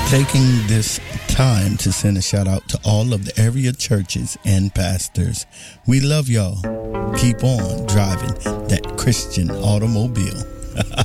Taking this time to send a shout out to all of the area churches and pastors. We love y'all. Keep on driving that Christian automobile.